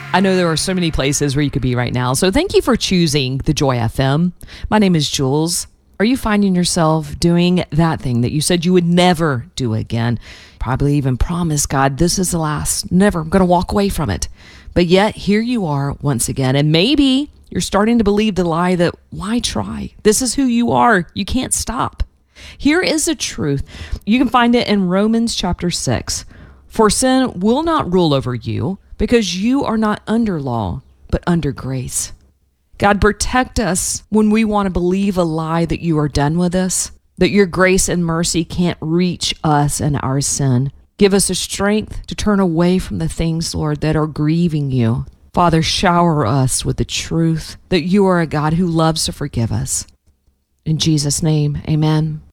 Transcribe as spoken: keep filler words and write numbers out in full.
I know there are so many places where you could be right now. So thank you for choosing the Joy F M. My name is Jules. Are you finding yourself doing that thing that you said you would never do again? Probably even promised God, this is the last, never, I'm going to walk away from it. But yet here you are once again. And maybe you're starting to believe the lie that why try? This is who you are. You can't stop. Here is the truth. You can find it in Romans chapter six. For sin will not rule over you because you are not under law, but under grace. God, protect us when we want to believe a lie that you are done with us, that your grace and mercy can't reach us and our sin. Give us the strength to turn away from the things, Lord, that are grieving you. Father, shower us with the truth that you are a God who loves to forgive us. In Jesus' name, amen.